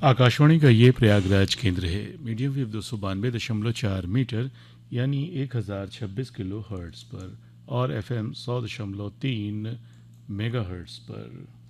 आकाशवाणी का ये प्रयागराज केंद्र है। मीडियम वेव 292.4 मीटर यानी 1026 किलो हर्ट्ज़ पर और FM 100.3 मेगा हर्ट्ज़ पर।